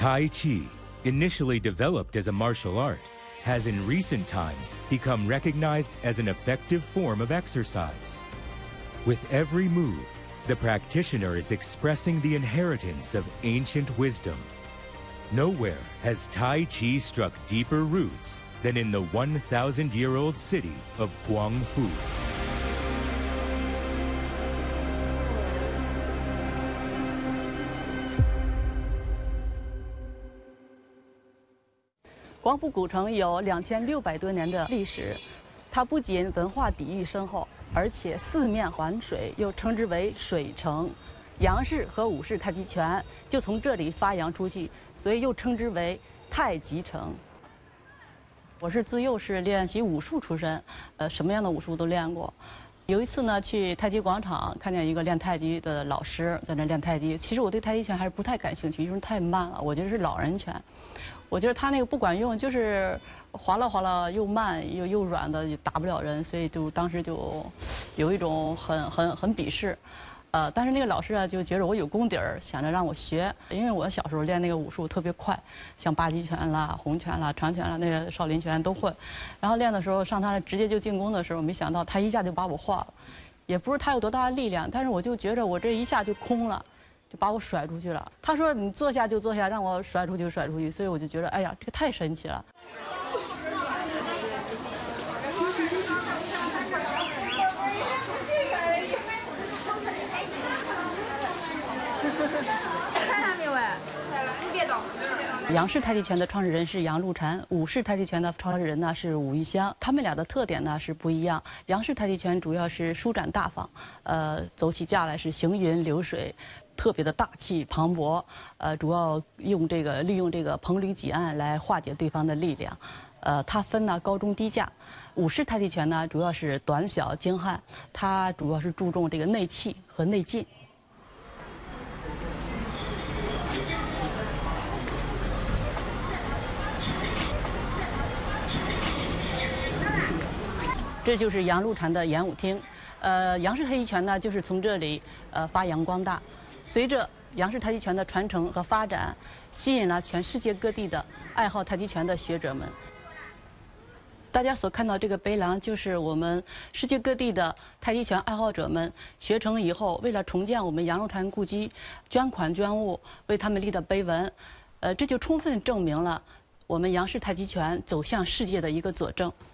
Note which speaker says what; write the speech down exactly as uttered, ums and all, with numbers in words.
Speaker 1: Tai Chi, initially developed as a martial art, has in recent times become recognized as an effective form of exercise. With every move, the practitioner is expressing the inheritance of ancient wisdom. Nowhere has Tai Chi struck deeper roots than in the one thousand year old city of Guangfu.
Speaker 2: 光复古城有两千六百多年的历史，它不仅文化底蕴深厚，而且四面环水，又称之为水城。杨氏和武氏太极拳就从这里发扬出去，所以又称之为太极城。我是自幼是练习武术出身，呃，什么样的武术都练过。有一次呢，去太极广场看见一个练太极的老师在那练太极。其实我对太极拳还是不太感兴趣，因为太慢了，我觉得是老人拳。 我觉得他那个不管用，就是哗啦哗啦又慢又又软的，也打不了人，所以就当时就有一种很很很鄙视，呃，但是那个老师啊就觉得我有功底儿，想着让我学，因为我小时候练那个武术特别快，像八极拳啦、洪拳啦、长拳啦，那个少林拳都会，然后练的时候上他那直接就进攻的时候，没想到他一下就把我化了，也不是他有多大的力量，但是我就觉着我这一下就空了。 就把我甩出去了。他说：“你坐下就坐下，让我甩出去就甩出去。”所以我就觉得，哎呀，这个太神奇了。
Speaker 3: 看他没有哎？你别动。
Speaker 2: 杨氏太极拳的创始人是杨露禅，武氏太极拳的创始人呢是武玉香。他们俩的特点呢是不一样。杨氏太极拳主要是舒展大方，呃，走起架来是行云流水。 特别的大气磅礴，呃，主要用这个利用这个彭捋挤按来化解对方的力量，呃，它分呢高中低架。武氏太极拳呢主要是短小精悍，它主要是注重这个内气和内劲。这就是杨露禅的演武厅，呃，杨氏太极拳呢就是从这里呃发扬光大。 随着杨氏太极拳的传承和发展，吸引了全世界各地的爱好太极拳的学者们。大家所看到这个碑廊，就是我们世界各地的太极拳爱好者们学成以后，为了重建我们杨露禅故居，捐款捐物，为他们立的碑文。呃，这就充分证明了我们杨氏太极拳走向世界的一个佐证。